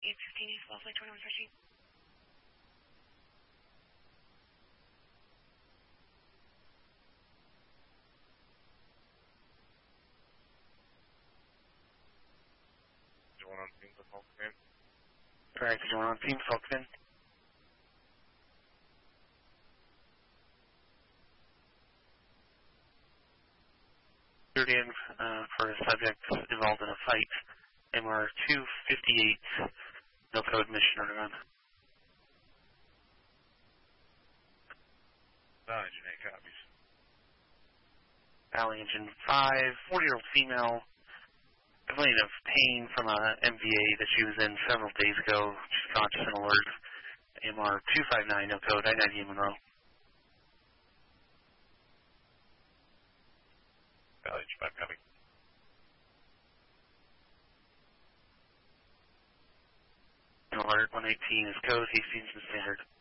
815 East Wellflight 2113. On team to Falcon in. Alright, did you want on team Falcon in? In for a subject involved in a fight. MR 258, no code mission or run. Engine 8 copies. Valley Engine 5, 40-year-old female, complaining of pain from a MVA that she was in several days ago. She's conscious and alert. MR 259, no code, I-90 Monroe. Valley Engine 5 copy. Alert 118 is code, Hastings and standard.